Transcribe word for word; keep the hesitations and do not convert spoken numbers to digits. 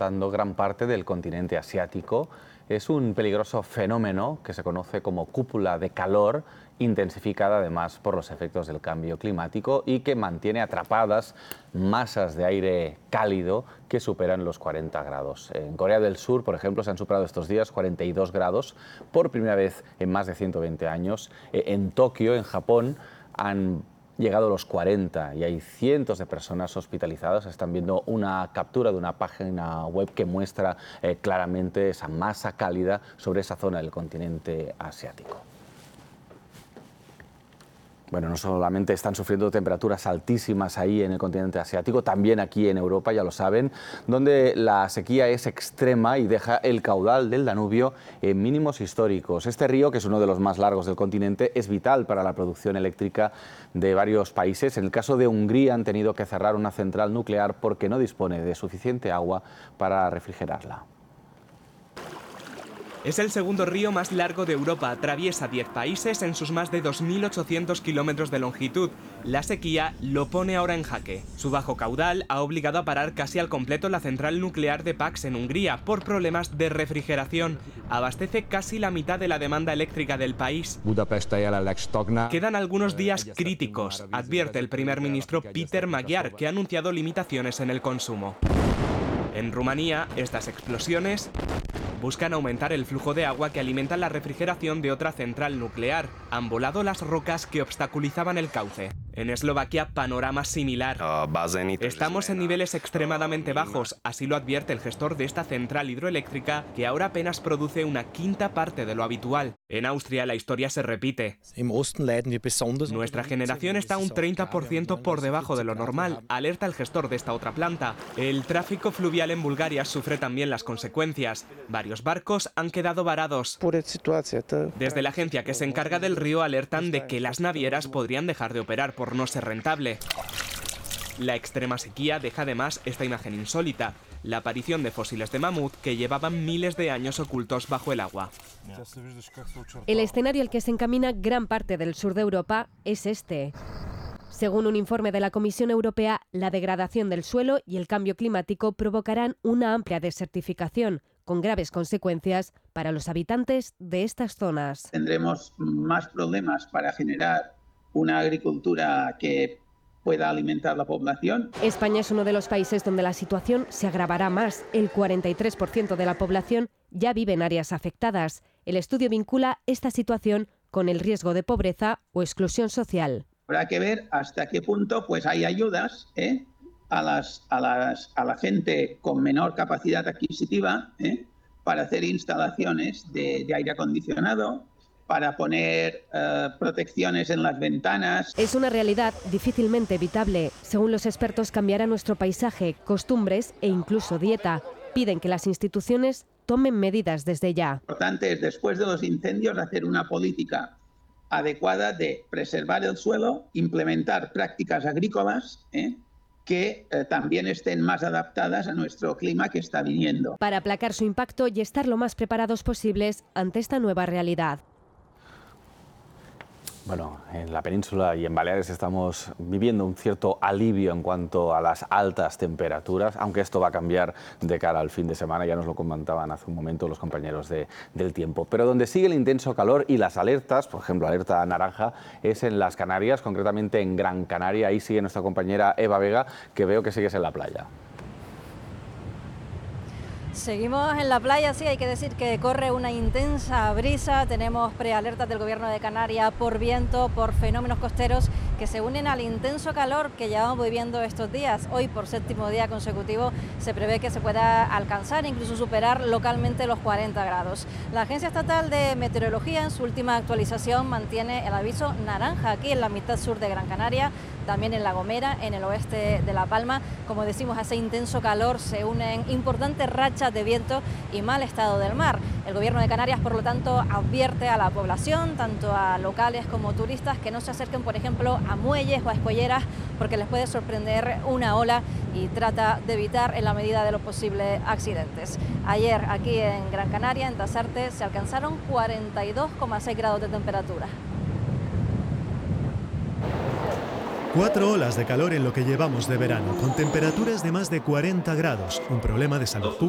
azotando gran parte del continente asiático. Es un peligroso fenómeno que se conoce como cúpula de calor, intensificada además por los efectos del cambio climático y que mantiene atrapadas masas de aire cálido que superan los cuarenta grados. En Corea del Sur, por ejemplo, se han superado estos días cuarenta y dos grados por primera vez en más de ciento veinte años. En Tokio, en Japón, han llegado a los cuarenta y hay cientos de personas hospitalizadas. Están viendo una captura de una página web que muestra eh, claramente esa masa cálida sobre esa zona del continente asiático. Bueno, no solamente están sufriendo temperaturas altísimas ahí en el continente asiático, también aquí en Europa, ya lo saben, donde la sequía es extrema y deja el caudal del Danubio en mínimos históricos. Este río, que es uno de los más largos del continente, es vital para la producción eléctrica de varios países. En el caso de Hungría han tenido que cerrar una central nuclear porque no dispone de suficiente agua para refrigerarla. Es el segundo río más largo de Europa, atraviesa diez países en sus más de dos mil ochocientos kilómetros de longitud. La sequía lo pone ahora en jaque. Su bajo caudal ha obligado a parar casi al completo la central nuclear de Paks en Hungría por problemas de refrigeración. Abastece casi la mitad de la demanda eléctrica del país. Quedan algunos días críticos, advierte el primer ministro Péter Magyar, que ha anunciado limitaciones en el consumo. En Rumanía, estas explosiones buscan aumentar el flujo de agua que alimenta la refrigeración de otra central nuclear. Han volado las rocas que obstaculizaban el cauce. En Eslovaquia, panorama similar. Estamos en niveles extremadamente bajos, así lo advierte el gestor de esta central hidroeléctrica, que ahora apenas produce una quinta parte de lo habitual. En Austria la historia se repite. Nuestra generación está un treinta por ciento por debajo de lo normal, alerta el gestor de esta otra planta. El tráfico fluvial en Bulgaria sufre también las consecuencias. Varios barcos han quedado varados. Desde la agencia que se encarga del río alertan de que las navieras podrían dejar de operar por no ser rentable. La extrema sequía deja además esta imagen insólita, la aparición de fósiles de mamut que llevaban miles de años ocultos bajo el agua. El escenario al que se encamina gran parte del sur de Europa es este. Según un informe de la Comisión Europea, la degradación del suelo y el cambio climático provocarán una amplia desertificación, con graves consecuencias para los habitantes de estas zonas. Tendremos más problemas para generar una agricultura que pueda alimentar la población. España es uno de los países donde la situación se agravará más. El cuarenta y tres por ciento de la población ya vive en áreas afectadas. El estudio vincula esta situación con el riesgo de pobreza o exclusión social. Habrá que ver hasta qué punto pues, hay ayudas ¿eh? a, las, a, las, a la gente con menor capacidad adquisitiva ¿eh? para hacer instalaciones de, de aire acondicionado, para poner uh, protecciones en las ventanas. Es una realidad difícilmente evitable. Según los expertos, cambiará nuestro paisaje, costumbres e incluso dieta. Piden que las instituciones tomen medidas desde ya. Lo importante es, después de los incendios, hacer una política adecuada de preservar el suelo, implementar prácticas agrícolas ¿eh? que eh, también estén más adaptadas a nuestro clima que está viniendo. Para aplacar su impacto y estar lo más preparados posibles ante esta nueva realidad. Bueno, en la península y en Baleares estamos viviendo un cierto alivio en cuanto a las altas temperaturas, aunque esto va a cambiar de cara al fin de semana, ya nos lo comentaban hace un momento los compañeros de, del tiempo. Pero donde sigue el intenso calor y las alertas, por ejemplo, alerta naranja, es en las Canarias, concretamente en Gran Canaria. Ahí sigue nuestra compañera Eva Vega, que veo que sigues en la playa. Seguimos en la playa, sí, hay que decir que corre una intensa brisa, tenemos prealertas del Gobierno de Canarias por viento, por fenómenos costeros que se unen al intenso calor que llevamos viviendo estos días. Hoy, por séptimo día consecutivo, se prevé que se pueda alcanzar, incluso superar localmente los cuarenta grados. La Agencia Estatal de Meteorología, en su última actualización, mantiene el aviso naranja aquí en la mitad sur de Gran Canaria, también en La Gomera, en el oeste de La Palma. Como decimos, a ese intenso calor se unen importantes rachas de viento y mal estado del mar. El Gobierno de Canarias, por lo tanto, advierte a la población, tanto a locales como turistas, que no se acerquen, por ejemplo, a muelles o a escuelleras, porque les puede sorprender una ola, y trata de evitar en la medida de lo posible accidentes. Ayer, aquí en Gran Canaria, en Tasarte, se alcanzaron cuarenta y dos coma seis grados de temperatura. Cuatro olas de calor en lo que llevamos de verano, con temperaturas de más de cuarenta grados, un problema de salud pública.